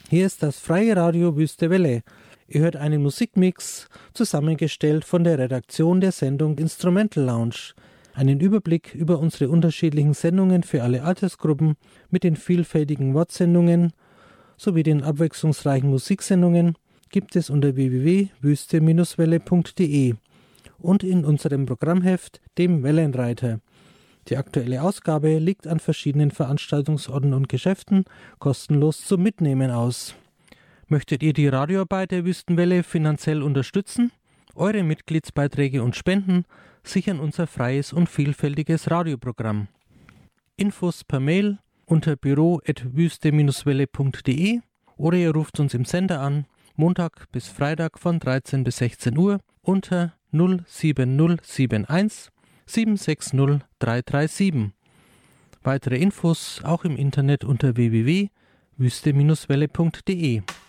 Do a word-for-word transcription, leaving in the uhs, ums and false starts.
Hier ist das freie Radio Wüste Welle. Ihr hört einen Musikmix, zusammengestellt von der Redaktion der Sendung Instrumental Lounge. Einen Überblick über unsere unterschiedlichen Sendungen für alle Altersgruppen mit den vielfältigen Wortsendungen sowie den abwechslungsreichen Musiksendungen gibt es unter w w w punkt wüste welle punkt d e und in unserem Programmheft, dem Wellenreiter. Die aktuelle Ausgabe liegt an verschiedenen Veranstaltungsorten und Geschäften kostenlos zum Mitnehmen aus. Möchtet ihr die Radioarbeit der Wüstenwelle finanziell unterstützen? Eure Mitgliedsbeiträge und Spenden sichern unser freies und vielfältiges Radioprogramm. Infos per Mail unter büro at wüste welle punkt d e oder ihr ruft uns im Sender an, Montag bis Freitag von dreizehn bis sechzehn Uhr unter null sieben null sieben eins sieben sechs null drei drei sieben. Weitere Infos auch im Internet unter w w w punkt wüste welle punkt d e.